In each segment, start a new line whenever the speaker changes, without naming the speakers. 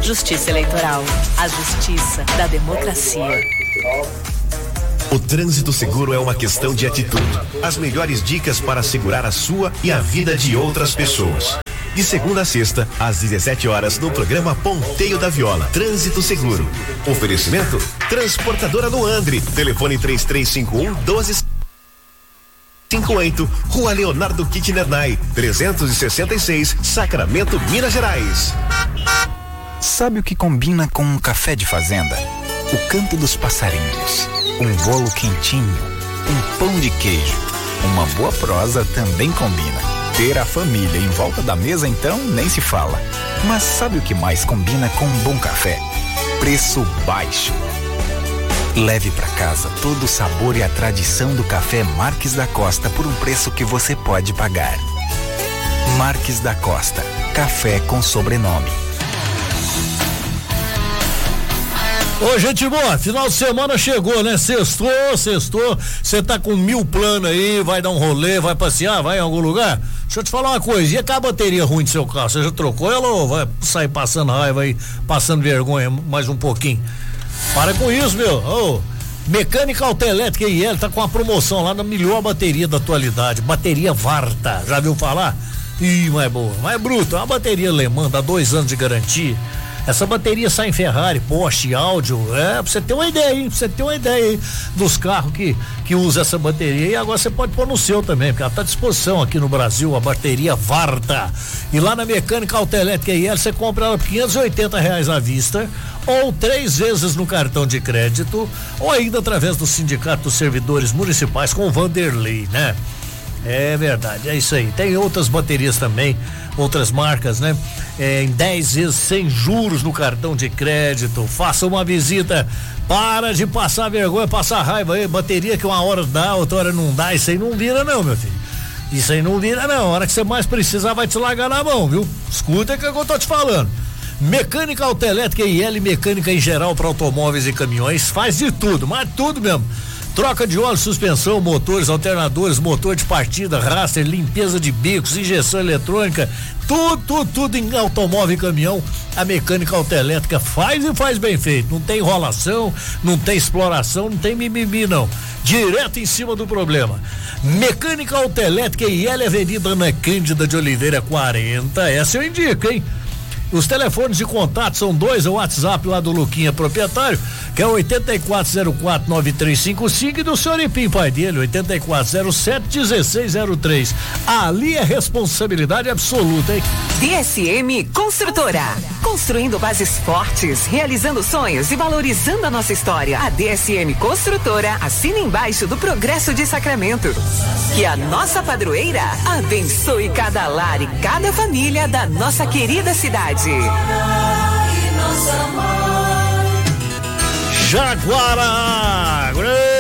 Justiça Eleitoral. A justiça da democracia.
O trânsito seguro é uma questão de atitude. As melhores dicas para segurar a sua e a vida de outras pessoas. De segunda a sexta, às 17 horas, no programa Ponteio da Viola. Trânsito seguro. Oferecimento: Transportadora do Andre. Telefone 3351-1258. Rua Leonardo Kittner, 366, Sacramento, Minas Gerais.
Sabe o que combina com um café de fazenda? O canto dos passarinhos, um bolo quentinho, um pão de queijo. Uma boa prosa também combina. Ter a família em volta da mesa, então, nem se fala. Mas sabe o que mais combina com um bom café? Preço baixo. Leve para casa todo o sabor e a tradição do café Marques da Costa por um preço que você pode pagar. Marques da Costa, café com sobrenome.
Ô, gente boa, final de semana chegou, né? Sextou, você tá com 1000 planos aí, vai dar um rolê, vai passear, vai em algum lugar? Deixa eu te falar uma coisa, e a bateria ruim do seu carro, você já trocou ela ou vai sair passando raiva aí, passando vergonha mais um pouquinho? Para com isso, meu. Ô, Mecânica Autoelétrica IL tá com uma promoção lá na melhor bateria da atualidade, bateria Varta, já viu falar? Ih, mas é boa, mas é bruto, é uma bateria alemã, dá 2 anos de garantia. Essa bateria sai em Ferrari, Porsche, Audi, pra você ter uma ideia, hein? Pra você ter uma ideia aí dos carros que usa essa bateria. E agora você pode pôr no seu também, porque ela tá à disposição aqui no Brasil, a bateria Varta. E lá na Mecânica Autoelétrica IL você compra ela por R$580 à vista, ou 3 vezes no cartão de crédito, ou ainda através do Sindicato dos Servidores Municipais com o Vanderlei, né? É verdade, é isso aí. Tem outras baterias também, outras marcas, né? Em 10 vezes sem juros no cartão de crédito. Faça uma visita. Para de passar vergonha, passar raiva aí. Bateria que uma hora dá, outra hora não dá. Isso aí não vira, não, meu filho. Isso aí não vira, não. A hora que você mais precisar, vai te largar na mão, viu? Escuta o que eu tô te falando. Mecânica Autoelétrica IL, mecânica em geral para automóveis e caminhões. Faz de tudo, mas tudo mesmo. Troca de óleo, suspensão, motores, alternadores, motor de partida, raster, limpeza de bicos, injeção eletrônica, tudo em automóvel e caminhão. A Mecânica Autoelétrica faz e faz bem feito. Não tem enrolação, não tem exploração, não tem mimimi, não. Direto em cima do problema. Mecânica Autoelétrica IL, Avenida Ana Cândida de Oliveira 40. Essa eu indico, hein? Os telefones de contato são 2, o WhatsApp lá do Luquinha proprietário, que é 84049355, e do senhor Ipim, pai dele, 84071603. Ali é responsabilidade absoluta, hein?
DSM Construtora, construindo bases fortes, realizando sonhos e valorizando a nossa história. A DSM Construtora assina embaixo do Progresso de Sacramento. Que a nossa padroeira abençoe cada lar e cada família da nossa querida cidade.
Jaguara,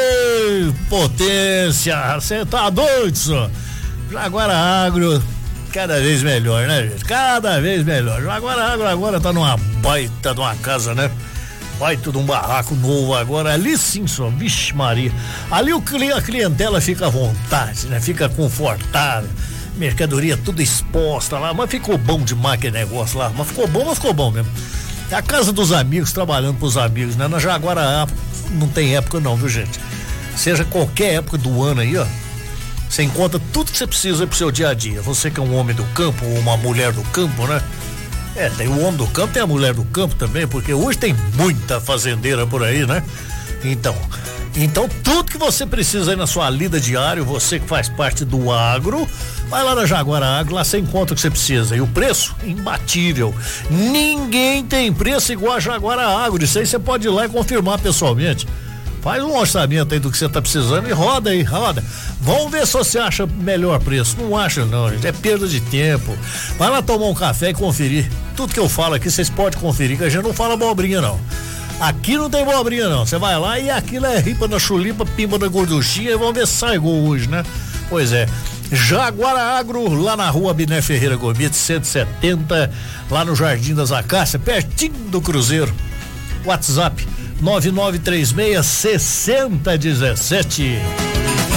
potência, você tá doido, só. Jaguara Agro, cada vez melhor, né, gente? Cada vez melhor. Jaguara Agro agora tá numa baita de uma casa, né? Baita de um barraco novo agora, ali sim, só, vixe Maria. Ali a clientela fica à vontade, né? Fica confortável. Mercadoria tudo exposta lá, mas ficou bom demais aquele negócio lá, mas ficou bom mesmo. É a casa dos amigos, trabalhando pros amigos, né? Na Jaguara não tem época não, viu, gente? Seja qualquer época do ano aí, ó, você encontra tudo que você precisa pro seu dia a dia. Você que é um homem do campo ou uma mulher do campo, né? Tem o homem do campo, tem a mulher do campo também, porque hoje tem muita fazendeira por aí, né? Então tudo que você precisa aí na sua lida diária, você que faz parte do agro, vai lá na Jaguara Agro, lá você encontra o que você precisa. E o preço, imbatível. Ninguém tem preço igual a Jaguara Agro. Isso aí você pode ir lá e confirmar pessoalmente. Faz um orçamento aí do que você tá precisando e roda aí, roda. Vamos ver se você acha melhor preço. Não acha não, gente, é perda de tempo. Vai lá tomar um café e conferir. Tudo que eu falo aqui vocês podem conferir, que a gente não fala abobrinha não. Aqui não tem abobrinha não, você vai lá e aquilo é ripa na chulipa, pimba na gorduchinha, e vamos ver se sai gol hoje, né? Pois é. Jaguara Agro, lá na rua Biné Ferreira Gomes, 170, lá no Jardim das Acácias, pertinho do Cruzeiro. WhatsApp 9936-6017.